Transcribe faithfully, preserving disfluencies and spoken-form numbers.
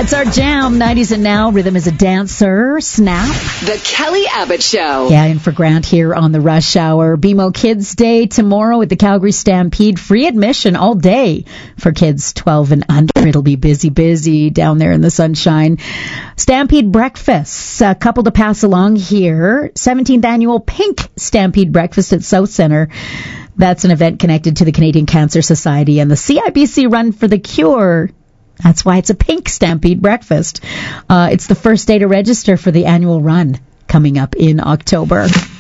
That's our jam. nineties and now. Rhythm is a dancer. Snap. The Kelly Abbott Show. Yeah, and for Grant here on the Rush Hour. B M O Kids Day tomorrow at the Calgary Stampede. Free admission all day for kids twelve and under. It'll be busy, busy down there in the sunshine. Stampede Breakfast. A couple to pass along here. seventeenth Annual Pink Stampede Breakfast at South Centre. That's an event connected to the Canadian Cancer Society and the C I B C Run for the Cure. That's why it's a pink Stampede Breakfast. Uh, it's the first day to register for the annual run coming up in October.